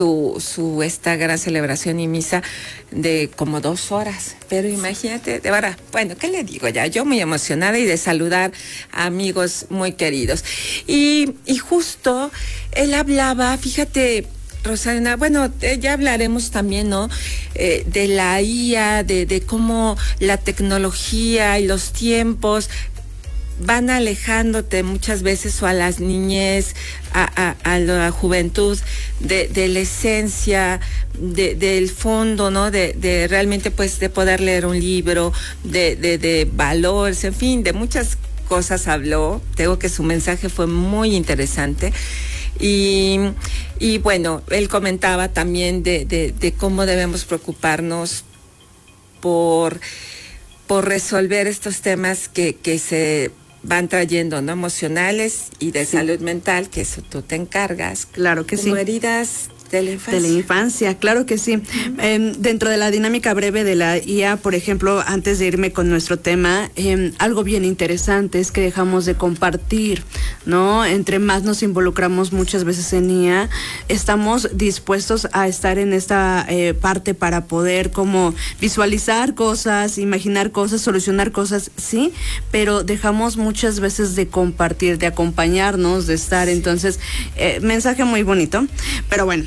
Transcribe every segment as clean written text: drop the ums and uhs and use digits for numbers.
esta gran celebración y misa de como 2 horas, pero imagínate, de verdad, bueno, ¿qué le digo ya? Yo muy emocionada y de saludar a amigos muy queridos. Y justo él hablaba, fíjate, Rosana, bueno, ya hablaremos también, ¿no? De la IA, de cómo la tecnología y los tiempos van alejándote muchas veces o a las niñez, a la juventud, de la esencia, del fondo, ¿no? De realmente, pues, de poder leer un libro, de valores, en fin, de muchas cosas habló. Tengo que su mensaje fue muy interesante. Y bueno, él comentaba también de cómo debemos preocuparnos por resolver estos temas que se van trayendo, ¿no? Emocionales y de salud mental, que eso tú te encargas. Claro que sí. Como heridas de la infancia. De la infancia, claro que sí. Dentro de la dinámica breve de la IA, por ejemplo, antes de irme con nuestro tema, algo bien interesante es que dejamos de compartir, ¿no? Entre más nos involucramos muchas veces en IA, estamos dispuestos a estar en esta parte para poder como visualizar cosas, imaginar cosas, solucionar cosas, sí, pero dejamos muchas veces de compartir, de acompañarnos, de estar. Entonces, mensaje muy bonito, pero bueno,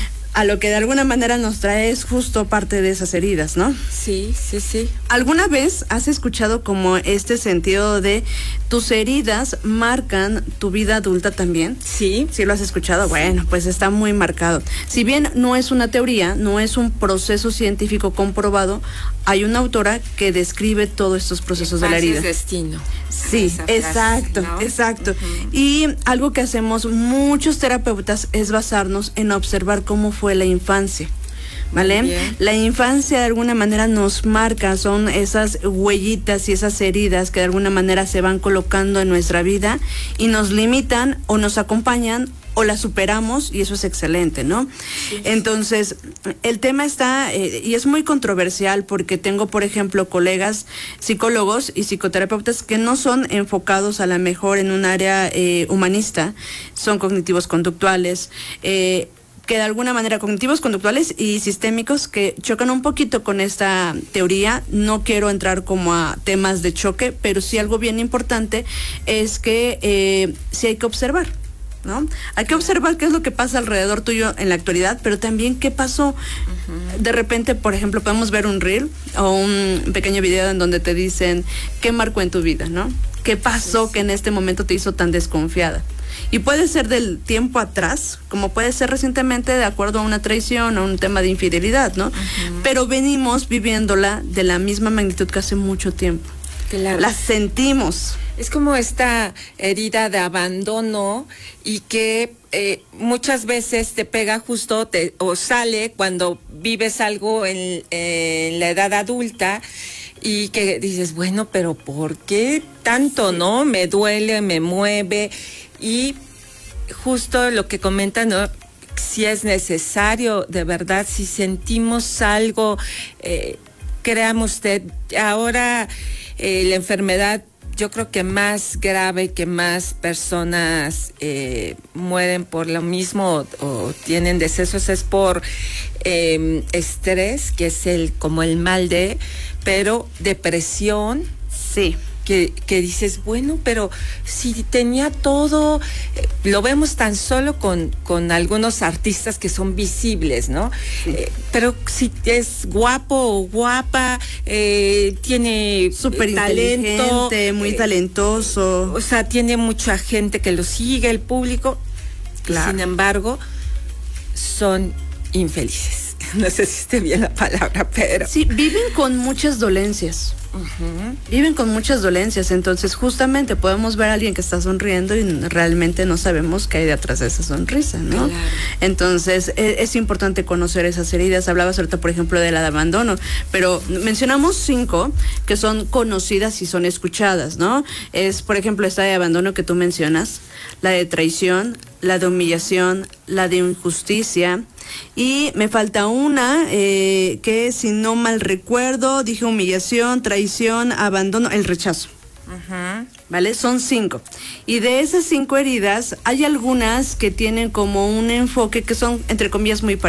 a lo que de alguna manera nos trae es justo parte de esas heridas, ¿no? Sí. ¿Alguna vez has escuchado como este sentido de tus heridas marcan tu vida adulta también? Sí. ¿Sí lo has escuchado? Sí. Bueno, pues está muy marcado. Si bien no es una teoría, no es un proceso científico comprobado, hay una autora que describe todos estos procesos de la herida. Es destino. Sí, exacto, ¿no? Exacto. Uh-huh. Y algo que hacemos muchos terapeutas es basarnos en observar cómo fue la infancia, ¿vale? Bien. La infancia de alguna manera nos marca, son esas huellitas y esas heridas que de alguna manera se van colocando en nuestra vida y nos limitan o nos acompañan o la superamos, y eso es excelente, ¿no? Sí. Entonces, el tema está, y es muy controversial porque tengo, por ejemplo, colegas psicólogos y psicoterapeutas que no son enfocados a lo mejor en un área humanista, son cognitivos conductuales, que de alguna manera cognitivos conductuales y sistémicos que chocan un poquito con esta teoría. No quiero entrar como a temas de choque, pero sí algo bien importante es que sí hay que observar, ¿no? Hay que observar qué es lo que pasa alrededor tuyo en la actualidad, pero también qué pasó. Uh-huh. De repente, por ejemplo, podemos ver un reel o un pequeño video en donde te dicen qué marcó en tu vida, ¿no? ¿Qué pasó que en este momento te hizo tan desconfiada? Y puede ser del tiempo atrás, como puede ser recientemente de acuerdo a una traición o un tema de infidelidad, ¿no? Uh-huh. Pero venimos viviéndola de la misma magnitud que hace mucho tiempo. Claro. La sentimos. Es como esta herida de abandono y que muchas veces te pega justo o sale cuando vives algo en la edad adulta y que dices, bueno, pero ¿por qué tanto, no? Me duele, me mueve. Y justo lo que comentan, ¿no? Si es necesario, de verdad, si sentimos algo, créame usted, ahora la enfermedad, yo creo que más grave, que más personas mueren por lo mismo o tienen decesos es por estrés, que es como el mal de, pero depresión. Sí. Que dices, bueno, pero si tenía todo, lo vemos tan solo con algunos artistas que son visibles, ¿no? Sí. Pero si es guapo o guapa, tiene súper talento, muy talentoso. O sea, tiene mucha gente que lo sigue, el público, claro. Y sin embargo, son infelices. No sé si esté bien la palabra, pero... Sí, viven con muchas dolencias. Uh-huh. Viven con muchas dolencias, entonces justamente podemos ver a alguien que está sonriendo y realmente no sabemos qué hay detrás de esa sonrisa, ¿no? Claro. Entonces es importante conocer esas heridas. Hablabas ahorita, por ejemplo, de la de abandono, pero mencionamos 5 que son conocidas y son escuchadas, ¿no? Es, por ejemplo, esta de abandono que tú mencionas, la de traición, la de humillación, la de injusticia. Y me falta una que, si no mal recuerdo, dije humillación, traición, abandono, el rechazo. Uh-huh. ¿Vale? Son 5. Y de esas 5 heridas hay algunas que tienen como un enfoque que son, entre comillas, muy parecidas.